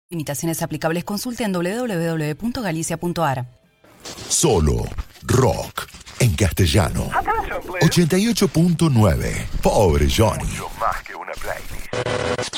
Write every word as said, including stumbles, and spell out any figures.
Limitaciones aplicables. Consulte en doble u doble u doble u punto galicia punto a r. Solo rock en castellano. ochenta y ocho punto nueve. Pobre Johnny. Mucho más que una playlist.